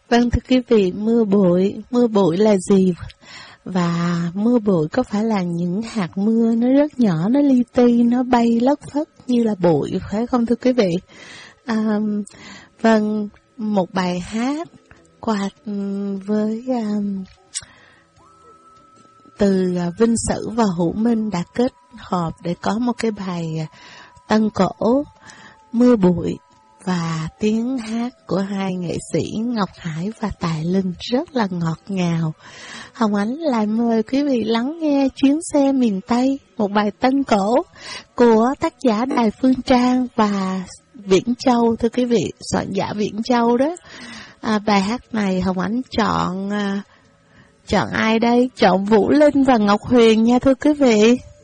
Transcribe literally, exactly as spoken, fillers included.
Vâng, thưa quý vị, mưa bụi, mưa bụi là gì? Và mưa bụi có phải là những hạt mưa nó rất nhỏ, nó li ti, nó bay lất phất như là bụi, phải không thưa quý vị? À, vâng, một bài hát quạt với um, từ Vinh Sử và Hữu Minh đã kết hợp để có một cái bài tân cổ Mưa Bụi, và tiếng hát của hai nghệ sĩ Ngọc Hải và Tài Linh rất là ngọt ngào. Hồng Ánh lại mời quý vị lắng nghe Chuyến xe miền Tây, một bài tân cổ của tác giả Đài Phương Trang và Viễn Châu, thưa quý vị, soạn giả Viễn Châu đó. À, bài hát này Hồng Ánh chọn, à, chọn ai đây? Chọn Vũ Linh và Ngọc Huyền nha thưa quý vị.